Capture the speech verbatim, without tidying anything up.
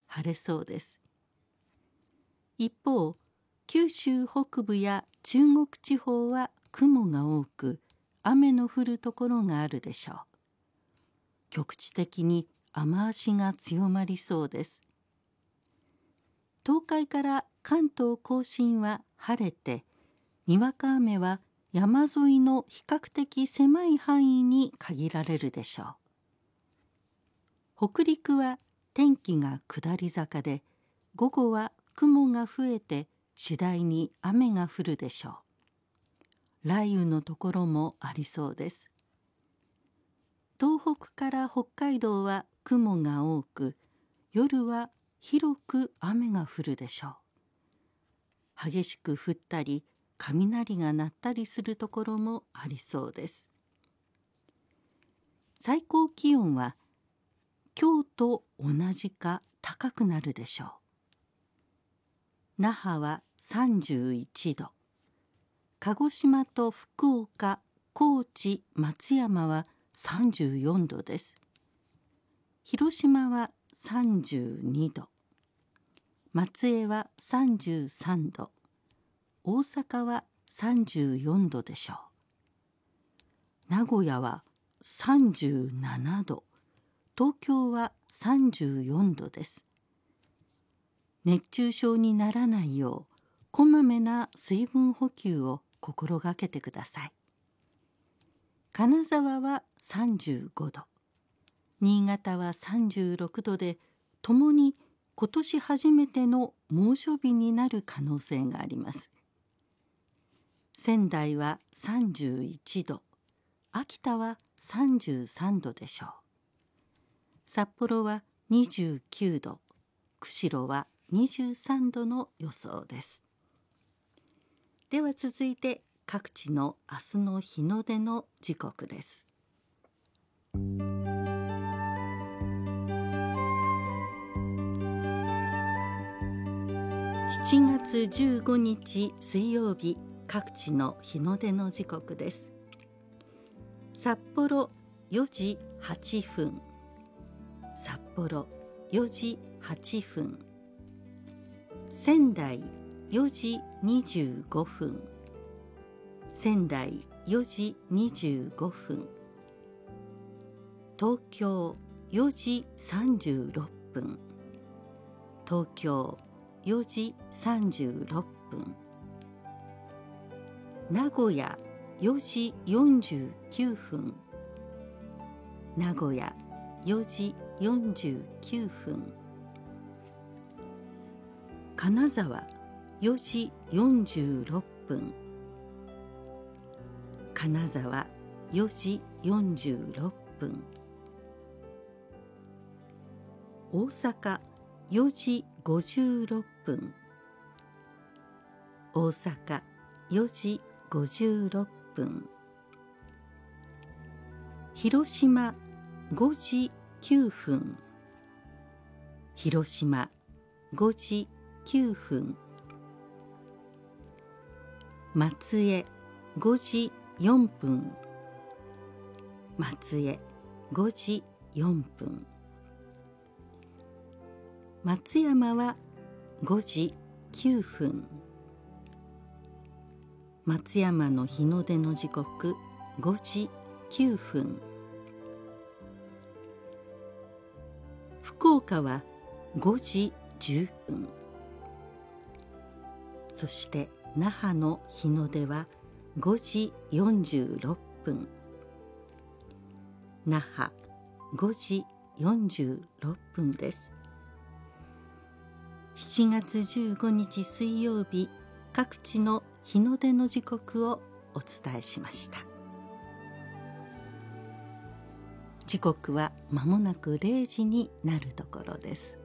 晴れそうです。一方、九州北部や中国地方は雲が多く、雨の降るところがあるでしょう。局地的に雨足が強まりそうです。東海から関東甲信は晴れて、にわか雨は山沿いの比較的狭い範囲に限られるでしょう。北陸は天気が下り坂で、午後は雲が増えて次第に雨が降るでしょう。雷雨のところもありそうです。東北から北海道は雲が多く、夜は広く雨が降るでしょう。激しく降ったり、雷が鳴ったりするところもありそうです。最高気温は今日と同じか高くなるでしょう。那覇はさんじゅういちど、鹿児島と福岡、高知、松山はさんじゅうよんどです。広島はさんじゅうにど、松江はさんじゅうさんど、大阪はさんじゅうよんどでしょう。名古屋はさんじゅうななど、東京はさんじゅうよんどです。熱中症にならないよう、こまめな水分補給を心がけてください。金沢はさんじゅうごど、新潟はさんじゅうろくどで、ともに今年初めての猛暑日になる可能性があります。仙台はさんじゅういちど、秋田はさんじゅうさんどでしょう。札幌はにじゅうきゅうど、釧路はにじゅうさんどの予想です。では続いて各地の明日の日の出の時刻です。しちがつじゅうごにち水曜日、各地の日の出の時刻です。札幌よじはっぷん、札幌よじはっぷん、仙台よじにじゅうごふん、仙台よじにじゅうごふん、東京よじさんじゅうろっぷん、東京よじさんじゅうろっぷん、名古屋よじよんじゅうきゅうふん、名古屋よじよんじゅうきゅうふん、金沢よじよんじゅうろっぷん、金沢よじよんじゅうろっぷん、大阪よじごじゅうろっぷん、大阪よじごじゅうろっぷん、広島ごじきゅうふん、広島ごじきゅうふん、松江ごじよんぷん、松江ごじよんぷん、松山はごじきゅうふん、松山の日の出の時刻ごじきゅうふん、福岡はごじじゅっぷん、そして那覇の日の出はごじよんじゅうろっぷん、那覇ごじよんじゅうろっぷんです。しちがつじゅうごにち水曜日、各地の日の出の時刻をお伝えしました。時刻はまもなくれいじになるところです。